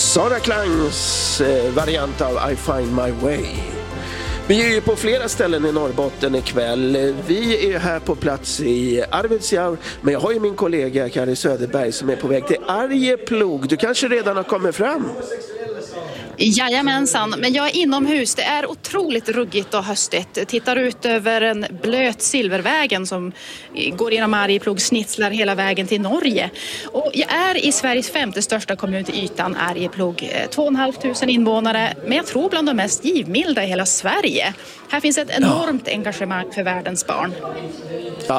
Sara Klangs variant av I Find My Way. Vi är ju på flera ställen i Norrbotten ikväll. Vi är här på plats i Arvidsjaur, men jag har ju min kollega Kari Söderberg som är på väg till Arjeplog. Du kanske redan har kommit fram? Jajamensan, men jag är inomhus. Det är otroligt ruggigt och höstigt. Tittar ut över en blöt Silvervägen som går genom Arjeplog, snitslar hela vägen till Norge. Och jag är i Sveriges 5:e största kommun till ytan, Arjeplog. 2 500 invånare, men jag tror bland de mest givmilda i hela Sverige. Här finns ett enormt engagemang för världens barn. Ja,